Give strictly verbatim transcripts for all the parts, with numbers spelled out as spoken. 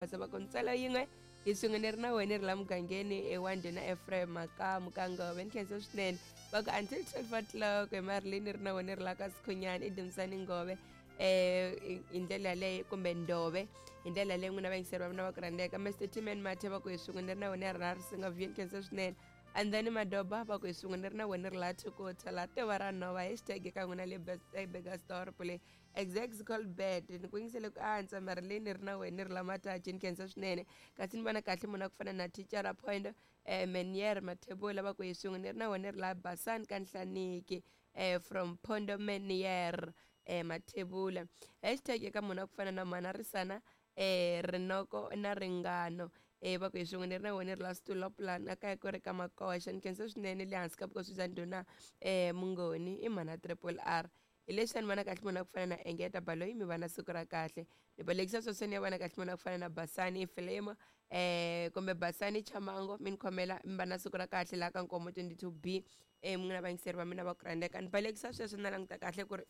basa va kontsala yin'we hi sungene ri na wena ri la mugangeni ewandena Ephraim maka mukango ni khensa swinene va ku until twelve o'clock hi marilini ri na wena ri la ka Sikhonyani eDumsani Ngove eh hi ndlela leyo kumbe Ndove hi ndlela leyi n'wina vayingiseri va mina va ku rhandzeka Mister Timan Mathe va ku hi sungene ri na wena ri la ri singa vhiyeni khensa swinene and then Madoba va ku hi sungene ri na wena ri la Thukutha la tiva ra nhova hashtag eka n'wina le bega store pule exact call bed ni ku yingisele ku antswa marilini ri na wena ri la Mataji ni khensa swinene kasi ni vona kahle munhu a ku fana na teacher Point eh Menier Mathebula va ku hi sungene ri na wena ri la Basani Kanhlaniki eh from Pondo Menier eh Mathebula hashtag eka munhu a ku fana na Mana Risana eh Rinoko na Ringano eh va ku hi sungene ri na wena ri la Stula Plan aka ku ri ka Makosha ni khensa swinene le hansi ka because Suzan Dona eh Mungoni i Mana Triple R hi leswi ni vona kahle munhu a ku fana na Engeta Baloyi mi vana siku ra kahle ni balekisa soseni ya vona kahle munhu a ku fana na Basani Filemo eh kumbe Basani Chamango mi ni khomela mi vana siku ra kahle la ka Nkomo twenty-two B eh n'wina vayingiseri va mina va ku rhandzeka ni balekisa sweswo na languta kahle ku ri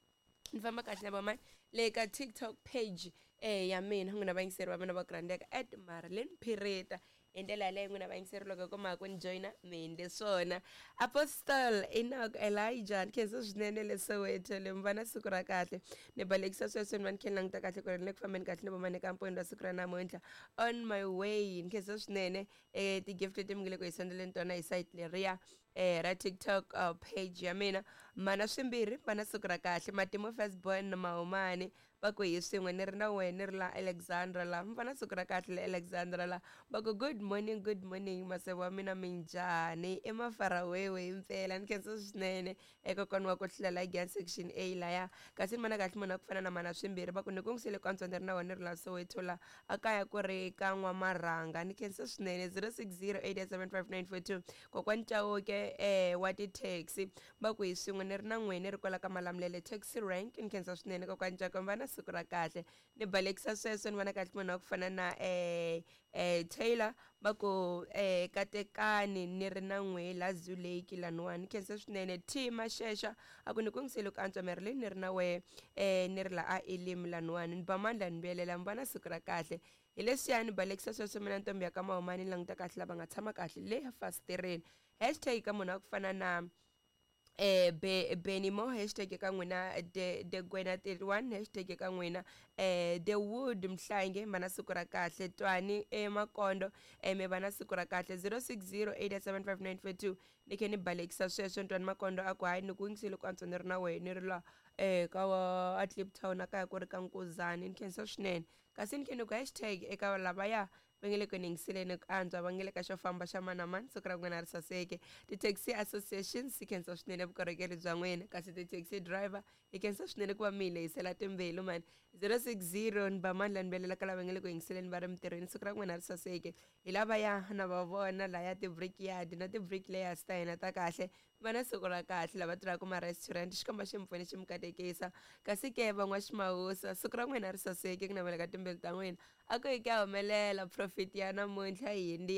ni famba kahle va mani le ka TikTok page eh ya mina n'wina vayingiseri va mina va ku rhandzeka at Marilyn Pireta hi ndlela leyi n'wina vayingiseri loko ku maka ni joyina mi ndle swona Apostle Enoch Elijah ni khensa swinene le Soweto le mi vana siku ra kahle ni balekisa sweswo ni va ni khe ni languta kahle ku ri ni le ku fambeni kahle ni vomane ka mponi ra siku ra namuntlha on my way ni khensa swinene eh ti-gift leti mi nge le ku hi sendeleni tona hi site leriya eh ra TikTok uh, page ya mina mana swimbirhi vana siku ra kahle Matimo Firstborn na Mahumani va ku hi swin'we ni ri na wena ni ri la Alexandra la mi vana siku ra kahle le Alexandra la va ku good morning good morning maseve wa mina minjhani emafarawewe impela ni khensa swinene eka kokwana wa ku hlela gas section A laya kasi ni vona kahle munhu a ku fana na Mana swimbirhi va ku ni ku ngisele ku antswa ni ri na wena ni ri la Soweto la a kaya ku ri ka N'wamarhanga ni khensa swinene zero six zero eight eight seven five nine four two kokwani Chauke eh wa ti-taxi va ku hi swin'we ni ri na n'wina ri kwala ka Malamulele taxi rank ni khensa swinene kokwani Chauke mi vana siku ra kahle ni balekisa sweswo ni vona kahle munhu wa ku fana na eh eh Taylor va ku eh katekani ni ri na n'we la Zoo Lake laniwani ni khensa swinene T Mashesha a ku ni ku ngisele ku antswa Marilyn ni ri na we eh ni ri la a Elim laniwani ni ba mandla ni vuyelela mi vana siku ra kahle hi leswiya ni balekisa sweswo mina ntombi ya ka Mahumani ni languta kahle lava nga tshama kahle le fasitireni hashtag ka munhu wa ku fana na eh be Benimo hashtag ka n'wina de de Gwena thirty-one hashtag ka n'wina eh the Wood Mhlange mana siku ra kahle Twani eMakondo eh me vana siku ra kahle zero six zero eight eight seven five nine four two ni khe ni balekisa sweswo Twani Makondo a ku hayi ni ku yingisele ku antswa ni ri na wena ni ri la eh ka wa Kliptown aka ku ri ka Nkuzani ni khensa swinene kasi ni khe ni ku hashtag eka lavaya va nge le ku ni yingiseleni ku antswa va nge le ka xo famba xa mani na mani siku ra n'wina ri saseke ti-taxi associations hi khensa swinene vukorhokeri bya n'wina kasi ti-taxi driver hi khensa swinene ku va mi hi lehisela timbilu mani zero six zero ni ba mandla ni velela ka lava nge le ku yingiseleni va ri mintirhweni siku ra n'wina ri saseke hi lavaya na va vona laya ti-brick yard na ti-brick layers ta hina ta kahle va na siku ra kahle lava tirhaka ma-restaurant xikomba xi mi pfune xi mi katekisa kasi ke van'waximawusa siku ra n'wina ri saseke ku navela ka timbilu ta n'wina a ku hi ku ya humelela profit ya namuntlha hi ndi